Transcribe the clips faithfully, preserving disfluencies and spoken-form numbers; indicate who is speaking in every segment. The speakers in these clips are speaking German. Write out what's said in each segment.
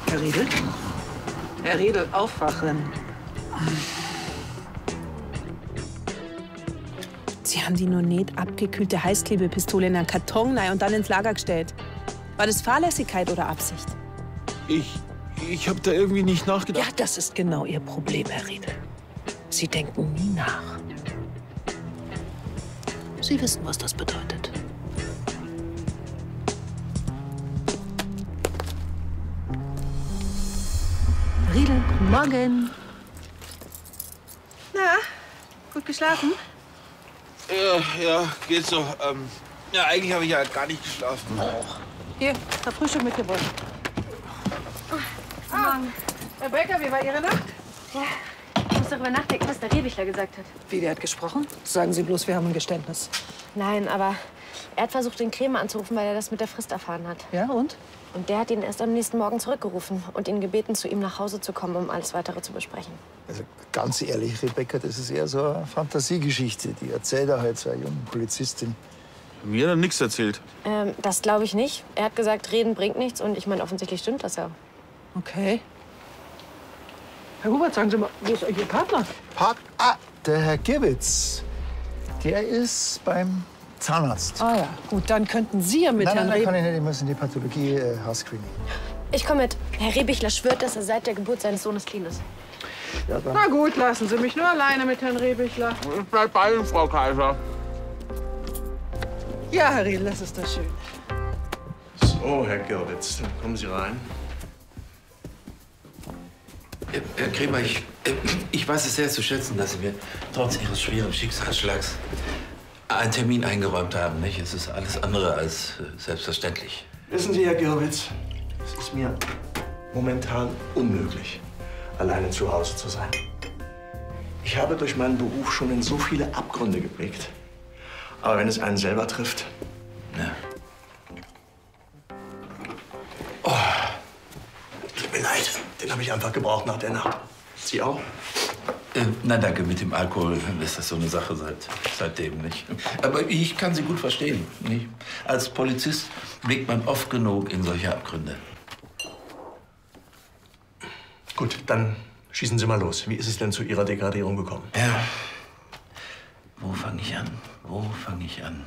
Speaker 1: Herr Riedel? Herr Riedel, aufwachen.
Speaker 2: Sie haben die noch nicht abgekühlte Heißklebepistole in einen Karton rein und dann ins Lager gestellt. War das Fahrlässigkeit oder Absicht?
Speaker 3: Ich, ich habe da irgendwie nicht nachgedacht.
Speaker 1: Ja, das ist genau Ihr Problem, Herr Riedel. Sie denken nie nach. Sie wissen, was das bedeutet. Riedel, guten Morgen.
Speaker 2: Na, gut geschlafen?
Speaker 3: Ja, ja, geht so. Ähm, ja, eigentlich habe ich ja gar nicht geschlafen.
Speaker 1: Hier, hab Frühstück mitgebracht.
Speaker 2: Ah, Herr Becker, wie war Ihre Nacht?
Speaker 4: Ja, ich muss darüber nachdenken, was der Rebichler gesagt hat.
Speaker 1: Wie, der hat gesprochen? Sagen Sie bloß, wir haben ein Geständnis.
Speaker 4: Nein, aber er hat versucht, den Krämer anzurufen, weil er das mit der Frist erfahren hat.
Speaker 1: Ja, und?
Speaker 4: Und der hat ihn erst am nächsten Morgen zurückgerufen und ihn gebeten, zu ihm nach Hause zu kommen, um alles Weitere zu besprechen.
Speaker 5: Also ganz ehrlich, Rebecca, das ist eher so eine Fantasiegeschichte. Die erzählt er halt so einer jungen Polizistin.
Speaker 3: Mir hat er nichts erzählt.
Speaker 4: Ähm, das glaube ich nicht. Er hat gesagt, reden bringt nichts und ich meine, offensichtlich stimmt das ja.
Speaker 1: Okay. Herr Hubert, sagen Sie mal, wo ist Ihr Partner?
Speaker 5: Part Ah, der Herr Gibbitz. Der ist beim Zahnarzt.
Speaker 1: Ah ja, gut, dann könnten Sie ja mit
Speaker 5: nein,
Speaker 1: Herrn
Speaker 5: nein, nein, kann
Speaker 1: Reb...
Speaker 5: ich nicht. Ich muss in die Pathologie äh, Hausscreening.
Speaker 4: Ich komme mit. Herr Rebichler schwört, dass er seit der Geburt seines Sohnes clean ist.
Speaker 5: Ja, dann.
Speaker 1: Na gut, lassen Sie mich nur alleine mit Herrn Rebichler.
Speaker 3: Ich bleib bei Ihnen, Frau Kaiser.
Speaker 1: Ja, Herr Riedel, das ist doch schön.
Speaker 6: So, Herr Girbitz, dann kommen Sie rein.
Speaker 7: Herr Krämer, ich, ich weiß es sehr zu schätzen, dass Sie mir trotz Ihres schweren Schicksalsschlags einen Termin eingeräumt haben. Nicht? Es ist alles andere als selbstverständlich.
Speaker 6: Wissen Sie, Herr Girbitz, es ist mir momentan unmöglich, alleine zu Hause zu sein. Ich habe durch meinen Beruf schon in so viele Abgründe geblickt. Aber wenn es einen selber trifft...
Speaker 7: Ja.
Speaker 6: Oh, tut mir leid, den habe ich einfach gebraucht nach der Nacht. Sie auch?
Speaker 7: Äh, nein, danke. Mit dem Alkohol ist das so eine Sache seit, seitdem nicht. Aber ich kann Sie gut verstehen. Nicht? Als Polizist blickt man oft genug in solche Abgründe.
Speaker 6: Gut, dann schießen Sie mal los. Wie ist es denn zu Ihrer Degradierung gekommen?
Speaker 7: Ja. Wo fange ich an? Wo fange ich an?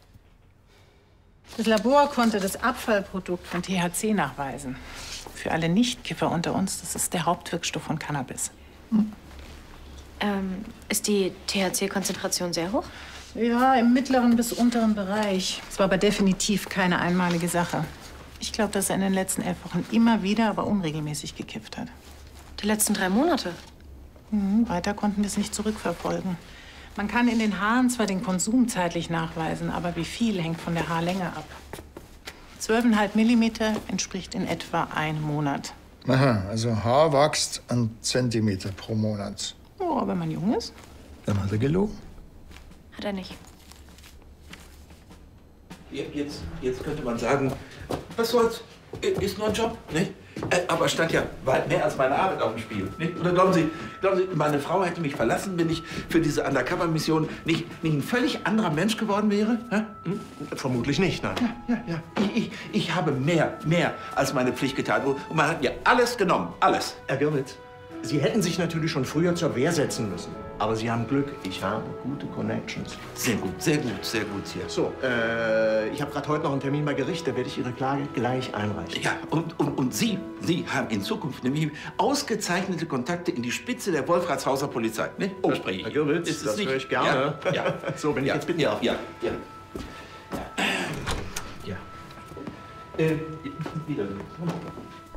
Speaker 8: Das Labor konnte das Abfallprodukt von T H C nachweisen. Für alle Nichtkiffer unter uns, das ist der Hauptwirkstoff von Cannabis.
Speaker 4: Hm. Ähm, ist die T H C-Konzentration sehr hoch?
Speaker 8: Ja, im mittleren bis unteren Bereich. Es war aber definitiv keine einmalige Sache. Ich glaube, dass er in den letzten elf Wochen immer wieder, aber unregelmäßig gekifft hat.
Speaker 4: Die letzten drei Monate?
Speaker 8: Mhm, weiter konnten wir es nicht zurückverfolgen. Man kann in den Haaren zwar den Konsum zeitlich nachweisen, aber wie viel hängt von der Haarlänge ab. zwölf Komma fünf Millimeter entspricht in etwa einem Monat.
Speaker 5: Aha, also Haar wächst einen Zentimeter pro Monat.
Speaker 8: Oh, wenn man jung ist.
Speaker 5: Dann hat er gelogen.
Speaker 4: Hat er nicht.
Speaker 7: Jetzt, jetzt könnte man sagen, was soll's? Ist nur ein Job, nicht? Aber stand ja weit mehr als meine Arbeit auf dem Spiel. Nicht? Oder glauben Sie, glauben Sie, meine Frau hätte mich verlassen, wenn ich für diese Undercover-Mission nicht, nicht ein völlig anderer Mensch geworden wäre? Hm?
Speaker 6: Vermutlich nicht, nein.
Speaker 7: Ja, ja, ja. Ich, ich, ich habe mehr, mehr als meine Pflicht getan. Und man hat mir alles genommen, alles.
Speaker 6: Herr Girbitz, Sie hätten sich natürlich schon früher zur Wehr setzen müssen. Aber Sie haben Glück. Ich habe gute Connections.
Speaker 7: Sehr gut, sehr gut, sehr gut hier.
Speaker 6: So, äh, ich habe gerade heute noch einen Termin bei Gericht. Da werde ich Ihre Klage gleich einreichen.
Speaker 7: Ja, und, und, und Sie, Sie haben in Zukunft nämlich ausgezeichnete Kontakte in die Spitze der Wolfratshauser Polizei. Ne?
Speaker 6: Oh,
Speaker 7: Verspreche ich.
Speaker 6: Herr Girbitz,
Speaker 7: Ist es
Speaker 6: das
Speaker 7: nicht?
Speaker 6: höre ich gerne.
Speaker 7: Ja, ja.
Speaker 6: So, wenn ich
Speaker 7: ja,
Speaker 6: jetzt bitten
Speaker 7: ja,
Speaker 6: darf.
Speaker 7: ja, ja. Ja. ja. Äh, wieder.